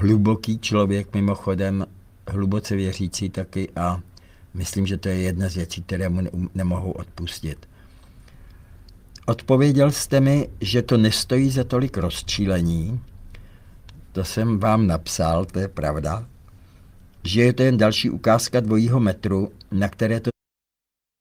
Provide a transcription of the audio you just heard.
hluboký člověk, mimochodem hluboce věřící taky, a myslím, že to je jedna z věcí, které mu nemohou odpustit. Odpověděl jste mi, že to nestojí za tolik rozčílení. To jsem vám napsal, to je pravda. Že je to jen další ukázka dvojího metru, na které to